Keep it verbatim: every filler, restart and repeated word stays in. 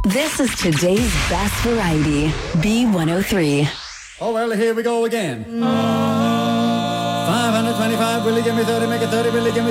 This is today's best variety, B one oh three. Oh, well, here we go again. five hundred twenty-five, will you give me thirty, make it thirty, will you give me